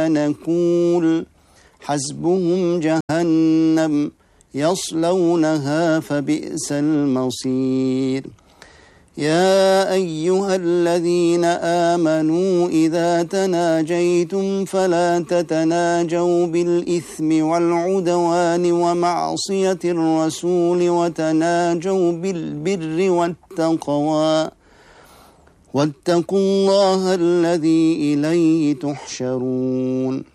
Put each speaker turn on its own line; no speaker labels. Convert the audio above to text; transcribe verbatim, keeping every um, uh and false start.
نقول حسبهم جهنم يصلونها فبئس المصير. يا أيها الذين آمنوا إذا تناجيتم فلا تتناجوا بالإثم والعدوان ومعصية الرسول وتناجوا بالبر والتقوى واتقوا الله الذي إليه تحشرون.